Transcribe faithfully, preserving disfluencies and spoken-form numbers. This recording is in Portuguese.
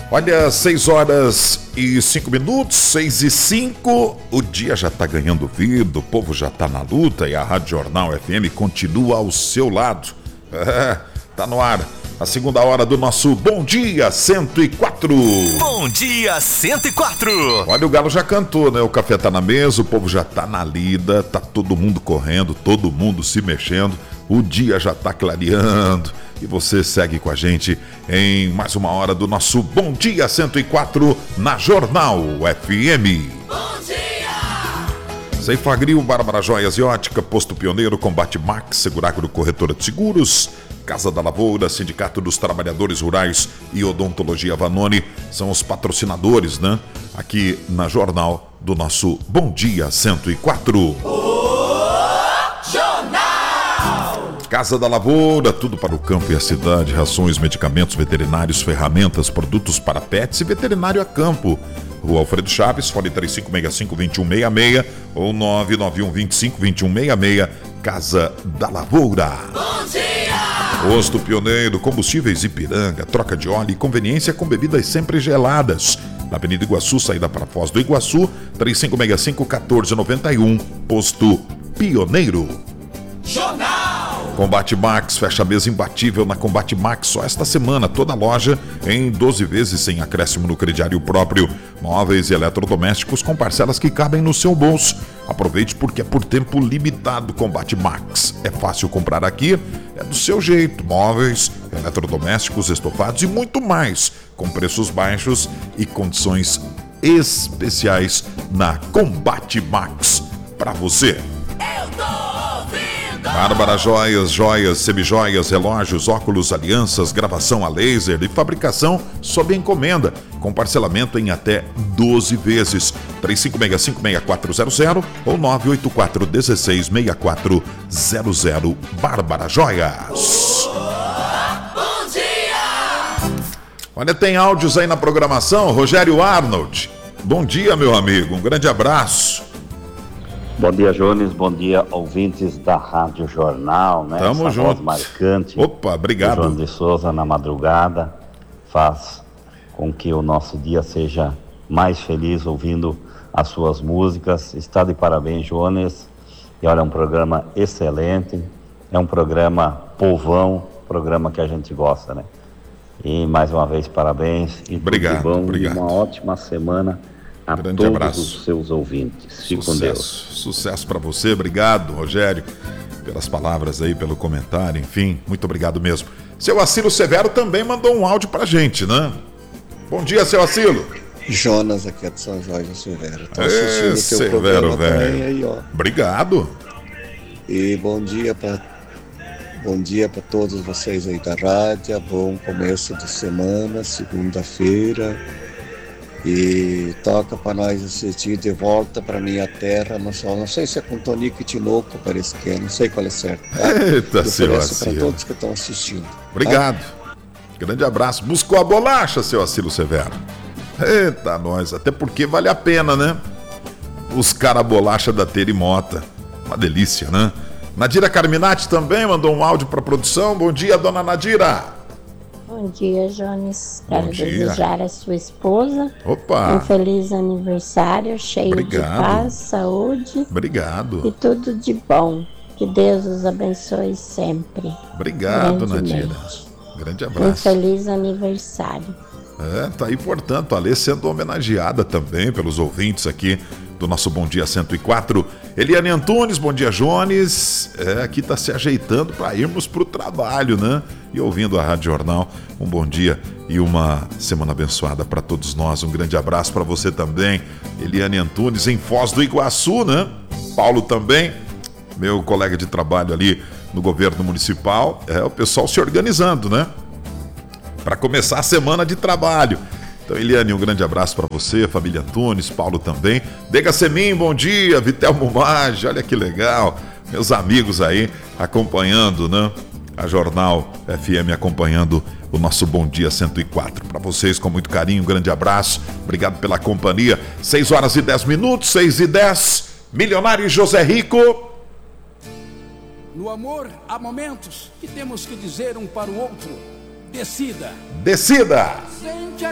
Olha, seis horas e cinco minutos, seis e cinco, o dia já tá ganhando vida, o povo já tá na luta e a Rádio Jornal F M continua ao seu lado. É, tá no ar a segunda hora do nosso Bom Dia cento e quatro. Bom Dia cento e quatro. Olha, o galo já cantou, né? O café tá na mesa, o povo já tá na lida, tá todo mundo correndo, todo mundo se mexendo, o dia já tá clareando. E você segue com a gente em mais uma hora do nosso Bom Dia cento e quatro na Jornal F M. Bom dia! Ceifagril, Bárbara Joias e Ótica, Posto Pioneiro, Combate Max, Seguragro Corretora de Seguros, Casa da Lavoura, Sindicato dos Trabalhadores Rurais e Odontologia Vanoni são os patrocinadores, né? Aqui na Jornal do nosso Bom Dia cento e quatro. Casa da Lavoura, tudo para o campo e a cidade, rações, medicamentos veterinários, ferramentas, produtos para pets e veterinário a campo. Rua Alfredo Chaves, fone três cinco seis cinco, dois um seis seis ou nove nove um dois cinco, dois um seis seis, Casa da Lavoura. Bom dia! Posto Pioneiro, combustíveis Ipiranga, troca de óleo e conveniência com bebidas sempre geladas. Na Avenida Iguaçu, saída para Foz do Iguaçu, três cinco seis cinco, um quatro nove um, Posto Pioneiro. Jornal! Combate Max, fecha mesa imbatível na Combate Max só esta semana. Toda loja em doze vezes sem acréscimo no crediário próprio. Móveis e eletrodomésticos com parcelas que cabem no seu bolso. Aproveite porque é por tempo limitado. Combate Max. É fácil comprar aqui, é do seu jeito. Móveis, eletrodomésticos, estofados e muito mais. Com preços baixos e condições especiais na Combate Max. Para você. Eu tô ouvindo! Bárbara Joias, joias, semijoias, relógios, óculos, alianças, gravação a laser e fabricação sob encomenda, com parcelamento em até doze vezes. três cinco seis cinco, seis quatro zero zero ou nove oito quatro um seis, seis quatro zero zero. Bárbara Joias. Bom dia! Olha, tem áudios aí na programação. Rogério Arnold. Bom dia, meu amigo. Um grande abraço. Bom dia, Jones. Bom dia, ouvintes da Rádio Jornal, né? Tamo Essa junto. voz marcante. Opa, obrigado. João de Souza na madrugada faz com que o nosso dia seja mais feliz ouvindo as suas músicas. Está de parabéns, Jones. E olha, é um programa excelente. É um programa povão, programa que a gente gosta, né? E mais uma vez, parabéns. E Obrigado, tudo de bom. obrigado. E uma ótima semana a Grande todos abraço. os seus ouvintes. Fique com Sucesso, Deus. sucesso para você, obrigado, Rogério, pelas palavras aí, pelo comentário, enfim, muito obrigado mesmo. Seu Acilo Severo também mandou um áudio pra gente, né? Bom dia, seu Acilo. Jonas, aqui é de São Jorge Severo. Tô Ê, assistindo o teu Severo, programa velho. também aí, ó. Obrigado. E bom dia para bom dia para todos vocês aí da rádio. Bom começo de semana, segunda-feira. E toca para nós assistir De Volta para Minha Terra no Sol. Não sei se é com Tonico e Tinoco, parece que é, não sei qual é certo. Tá? Eita, seu para Acilo. todos que estão assistindo. Tá? Obrigado. Grande abraço. Buscou a bolacha, seu Acilo Severo. Eita, nós. Até porque vale a pena, né? Buscar a bolacha da Terimota. Uma delícia, né? Nadira Carminati também mandou um áudio para produção. Bom dia, dona Nadira. Bom dia, Jones. Bom Quero dia. desejar à sua esposa Opa. um feliz aniversário, cheio Obrigado. de paz, saúde Obrigado. e tudo de bom. Que Deus os abençoe sempre. Obrigado, Grandemente. Nadira. Grande Um abraço. feliz aniversário. É, tá aí, portanto, a Alê sendo homenageada também pelos ouvintes aqui do nosso Bom Dia cento e quatro. Eliane Antunes, bom dia, Jones. É, aqui tá se ajeitando para irmos pro trabalho, né? E ouvindo a Rádio Jornal. Um bom dia e uma semana abençoada para todos nós. Um grande abraço para você também, Eliane Antunes, em Foz do Iguaçu, né? Paulo também, meu colega de trabalho ali no governo municipal. É, o pessoal se organizando, né? Para começar a semana de trabalho. Então, Eliane, um grande abraço para você, família Antunes, Paulo também. Dega Semim, bom dia, Vitel Mumage, olha que legal. Meus amigos aí acompanhando, né? A Jornal F M acompanhando o nosso Bom Dia cento e quatro. Para vocês, com muito carinho, um grande abraço. Obrigado pela companhia. seis horas e dez minutos, seis e dez. Milionário José Rico. No amor, há momentos que temos que dizer um para o outro: decida. Decida.